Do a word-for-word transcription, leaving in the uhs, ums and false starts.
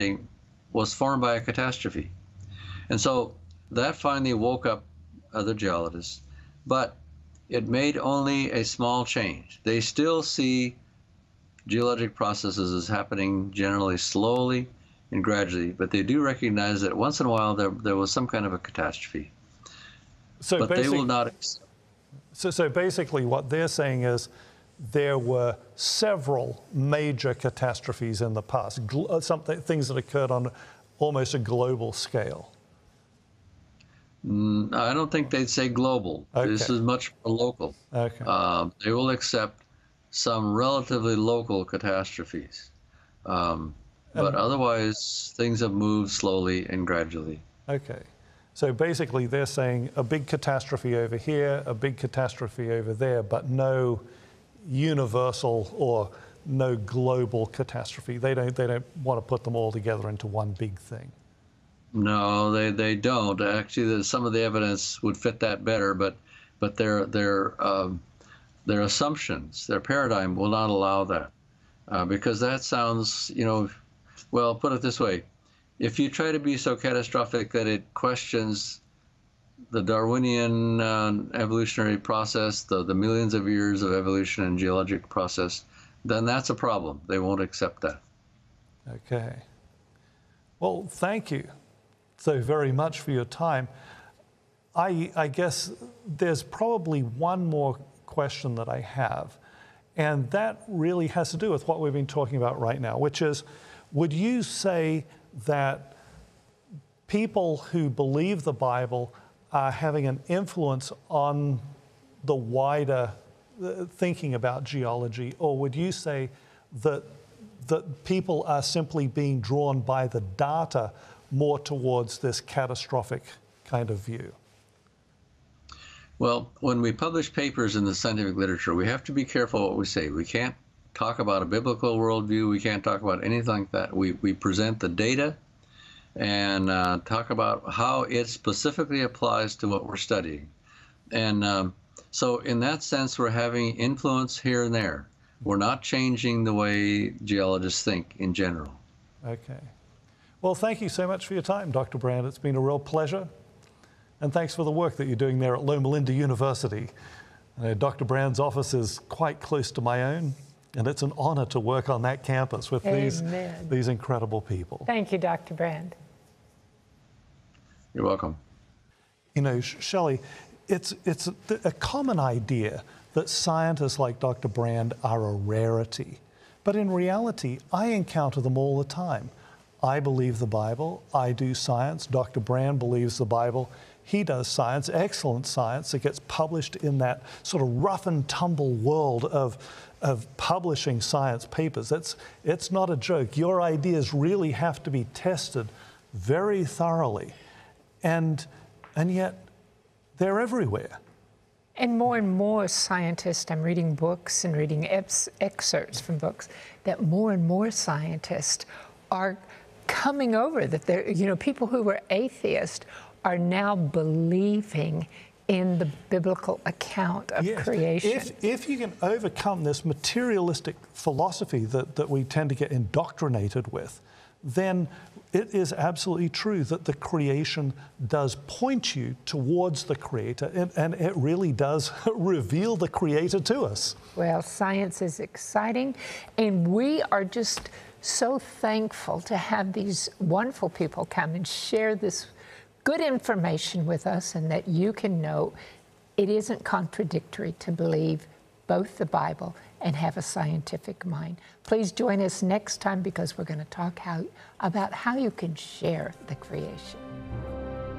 was formed by a catastrophe. And so that finally woke up other geologists, but it made only a small change. They still see geologic processes as happening generally slowly and gradually, but they do recognize that once in a while there, there was some kind of a catastrophe. So but they will not accept. So, so basically what they're saying is there were several major catastrophes in the past, gl something, things that occurred on almost a global scale. Mm, I don't think they'd say global. Okay. This is much more local. Okay. Um, they will accept some relatively local catastrophes. Um, but um, otherwise, things have moved slowly and gradually. Okay. So basically they're saying a big catastrophe over here, a big catastrophe over there, but no universal or no global catastrophe. They don't, they don't want to put them all together into one big thing. No, they, they don't. Actually, some of the evidence would fit that better, but but their their um, their assumptions, their paradigm will not allow that, uh, because that sounds, you know, well, put it this way: if you try to be so catastrophic that it questions the Darwinian uh, evolutionary process, the the millions of years of evolution and geologic process, then that's a problem. They won't accept that. Okay. Well, thank you so very much for your time. I, I guess there's probably one more question that I have, and that really has to do with what we've been talking about right now, which is, would you say that people who believe the Bible are having an influence on the wider uh, thinking about geology, or would you say that, that people are simply being drawn by the data more towards this catastrophic kind of view? Well, when we publish papers in the scientific literature, we have to be careful what we say. We can't talk about a biblical worldview. We can't talk about anything like that. We, we present the data and uh, talk about how it specifically applies to what we're studying. And um, so in that sense, we're having influence here and there. We're not changing the way geologists think in general. Okay. Well, thank you so much for your time, Doctor Brand. It's been a real pleasure. And thanks for the work that you're doing there at Loma Linda University. Uh, Doctor Brand's office is quite close to my own, and it's an honor to work on that campus with these, these incredible people. Thank you, Doctor Brand. You're welcome. You know, Shelley, it's, it's a, a common idea that scientists like Doctor Brand are a rarity. But in reality, I encounter them all the time. I believe the Bible, I do science, Doctor Brand believes the Bible, he does science, excellent science that gets published in that sort of rough and tumble world of, of publishing science papers. It's, it's not a joke. Your ideas really have to be tested very thoroughly, and, and yet they're everywhere. And more and more scientists, I'm reading books and reading ex excerpts from books, that more and more scientists are coming over, that they're, you know, people who were atheists are now believing in the biblical account of yes. creation. If, if you can overcome this materialistic philosophy that, that we tend to get indoctrinated with, then it is absolutely true that the creation does point you towards the Creator, and, and it really does reveal the Creator to us. Well, science is exciting, and we are just so thankful to have these wonderful people come and share this good information with us, and that you can know it isn't contradictory to believe both the Bible and have a scientific mind. Please join us next time, because we're going to talk how, about how you can share the creation.